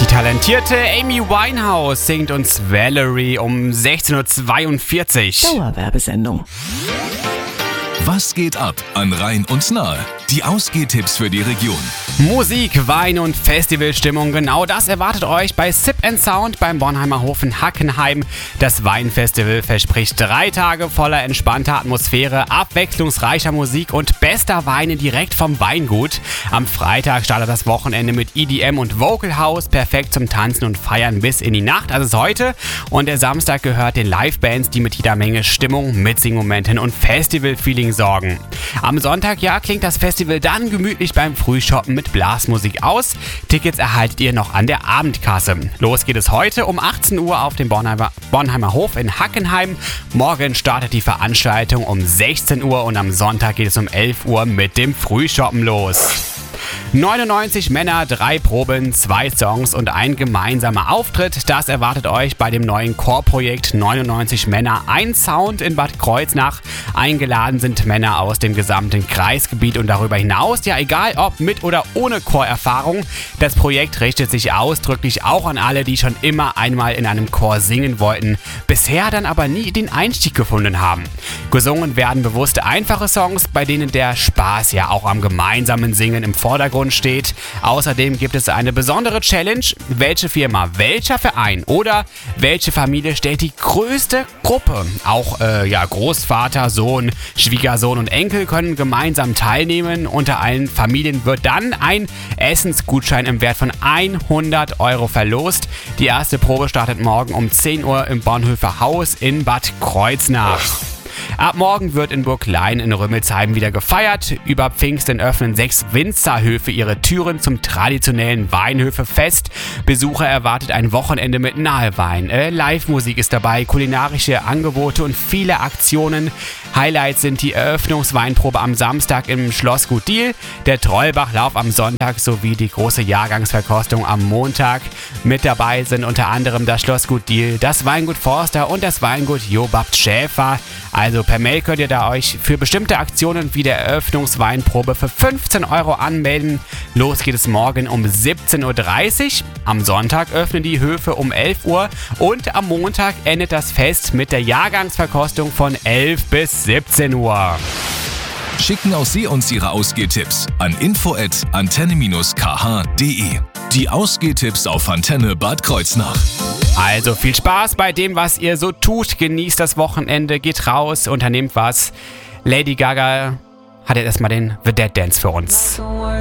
Die talentierte Amy Winehouse singt uns Valerie um 16.42 Uhr. Dauerwerbesendung. Was geht ab an Rhein und Nahe? Die Ausgehtipps für die Region. Musik, Wein und Festivalstimmung, genau das erwartet euch bei Sip & Sound beim Bornheimer Hof in Hackenheim. Das Weinfestival verspricht 3 Tage voller entspannter Atmosphäre, abwechslungsreicher Musik und bester Weine direkt vom Weingut. Am Freitag startet das Wochenende mit EDM und Vocal House, perfekt zum Tanzen und Feiern bis in die Nacht, also ist heute. Und der Samstag gehört den Livebands, die mit jeder Menge Stimmung, Mitsingmomenten und Festival-Feeling sorgen. Am Sonntag, klingt das Festival dann gemütlich beim Frühshoppen mit Blasmusik aus. Tickets erhaltet ihr noch an der Abendkasse. Los geht es heute um 18 Uhr auf dem Bornheimer Hof in Hackenheim. Morgen startet die Veranstaltung um 16 Uhr und am Sonntag geht es um 11 Uhr mit dem Frühshoppen los. 99 Männer, 3 Proben, 2 Songs und ein gemeinsamer Auftritt. Das erwartet euch bei dem neuen Chorprojekt 99 Männer, ein Sound in Bad Kreuznach. Eingeladen sind Männer aus dem gesamten Kreisgebiet und darüber hinaus, egal ob mit oder ohne Chorerfahrung. Das Projekt richtet sich ausdrücklich auch an alle, die schon immer einmal in einem Chor singen wollten, bisher dann aber nie den Einstieg gefunden haben. Gesungen werden bewusst einfache Songs, bei denen der Spaß auch am gemeinsamen Singen im Vordergrund steht. Außerdem gibt es eine besondere Challenge. Welche Firma, welcher Verein oder welche Familie stellt die größte Gruppe? Auch Großvater, Sohn, Schwiegersohn und Enkel können gemeinsam teilnehmen. Unter allen Familien wird dann ein Essensgutschein im Wert von 100 € verlost. Die erste Probe startet morgen um 10 Uhr im Bonhoeffer Haus in Bad Kreuznach. Ab morgen wird in Burglein in Rümmelsheim wieder gefeiert. Über Pfingsten öffnen 6 Winzerhöfe ihre Türen zum traditionellen Weinhöfefest. Besucher erwartet ein Wochenende mit Nahewein. Live-Musik ist dabei, kulinarische Angebote und viele Aktionen. Highlights sind die Eröffnungsweinprobe am Samstag im Schlossgut Diehl, der Trollbachlauf am Sonntag sowie die große Jahrgangsverkostung am Montag. Mit dabei sind unter anderem das Schlossgut Diehl, das Weingut Forster und das Weingut Jobabt Schäfer. Also per Mail könnt ihr da euch für bestimmte Aktionen wie der Eröffnungsweinprobe für 15 € anmelden. Los geht es morgen um 17.30 Uhr. Am Sonntag öffnen die Höfe um 11 Uhr und am Montag endet das Fest mit der Jahrgangsverkostung von 11 bis 17 Uhr. Schicken auch Sie uns Ihre Ausgehtipps an info@antenne-kh.de. Die Ausgehtipps auf Antenne Bad Kreuznach. Also viel Spaß bei dem, was ihr so tut. Genießt das Wochenende, geht raus, unternehmt was. Lady Gaga hat jetzt erstmal den The Dead Dance für uns.